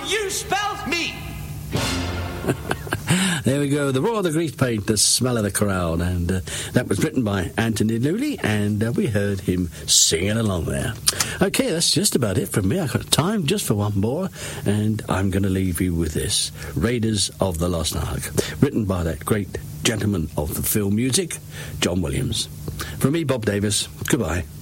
you spell me. There we go, The Roar of the Grease Paint, The Smell of the Crowd, and that was written by Anthony Lully, and we heard him singing along there. Okay, that's just about it from me. I've got time just for one more, and I'm going to leave you with this. Raiders of the Lost Ark, written by that great gentleman of the film music, John Williams. From me, Bob Davis, goodbye.